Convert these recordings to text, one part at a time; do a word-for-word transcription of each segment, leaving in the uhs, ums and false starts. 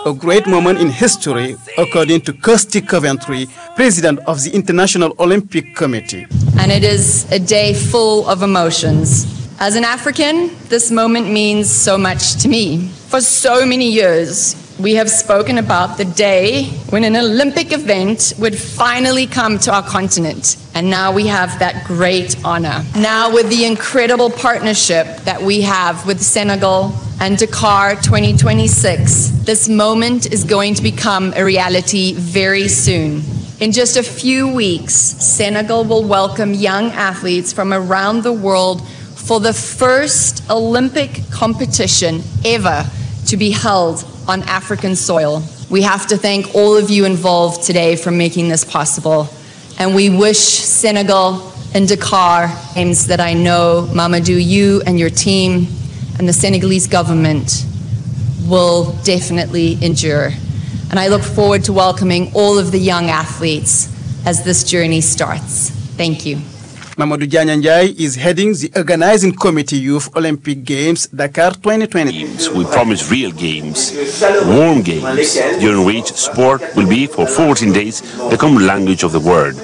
a great moment in history, according to Kirsty Coventry, president of the International Olympic Committee. And it is a day full of emotions. As an African, this moment means so much to me. For so many years, we have spoken about the day when an Olympic event would finally come to our continent. And now we have that great honor. Now with the incredible partnership that we have with Senegal and Dakar twenty twenty-six, this moment is going to become a reality very soon. In just a few weeks, Senegal will welcome young athletes from around the world for the first Olympic competition ever to be held on African soil. We have to thank all of you involved today for making this possible. And we wish Senegal and Dakar games that I know, Mamadou, you and your team and the Senegalese government will definitely endure. And I look forward to welcoming all of the young athletes as this journey starts. Thank you. Mamadou Diagne is heading the organizing committee Youth Olympic Games Dakar twenty twenty. We promise real games, warm games, during which sport will be for fourteen days the common language of the world.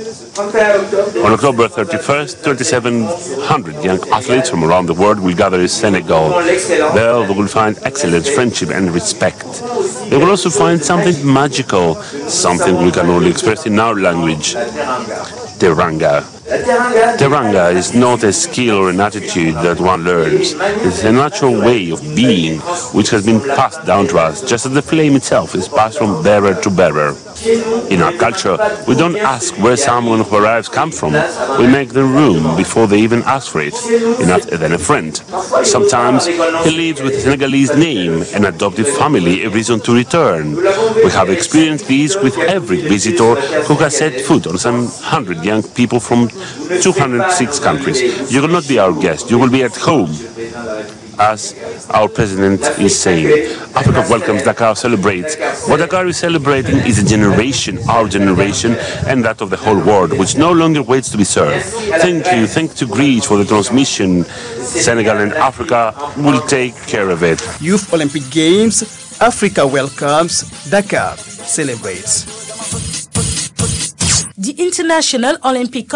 On October thirty-first, thirty-seven hundred young athletes from around the world will gather in Senegal. There they will find excellence, friendship and respect. They will also find something magical, something we can only express in our language. Teranga. Teranga is not a skill or an attitude that one learns. It's a natural way of being which has been passed down to us, just as the flame itself is passed from bearer to bearer. In our culture, we don't ask where someone who arrives comes from. We make them room before they even ask for it, enough than a friend. Sometimes he leaves with a Senegalese name, an adoptive family, a reason to return. We have experienced this with every visitor who has set foot on some hundred young people from two hundred six countries. You will not be our guest, you will be at home. As our president is saying, Africa welcomes, Dakar celebrates. What Dakar is celebrating is a generation, our generation, and that of the whole world, which no longer waits to be served. Thank you, thank to Greece for the transmission. Senegal and Africa will take care of it. Youth Olympic Games, Africa welcomes, Dakar celebrates. The International Olympic